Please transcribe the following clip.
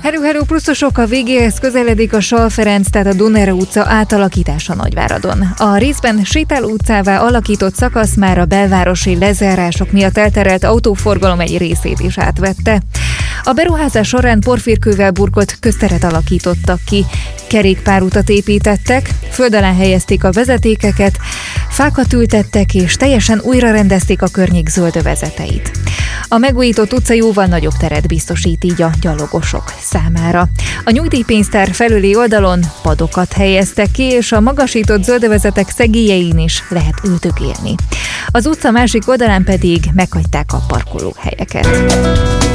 Hello, pluszosok, a végéhez közeledik a Sal Ferenc, tehát a Dunere utca átalakítása Nagyváradon. A részben Sétáló utcává alakított szakasz már a belvárosi lezárások miatt elterelt autóforgalom egy részét is átvette. A beruházás során porfírkővel burkolt közteret alakítottak ki, kerékpárutat építettek, föld alá helyezték a vezetékeket, fákat ültettek és teljesen újra rendezték a környék zöldövezeteit. A megújított utca jóval nagyobb teret biztosít így a gyalogosok számára. A nyugdíjpénztár felüli oldalon padokat helyeztek ki, és a magasított zöldövezetek szegélyein is lehet üldögélni. Az utca másik oldalán pedig meghagyták a parkolóhelyeket.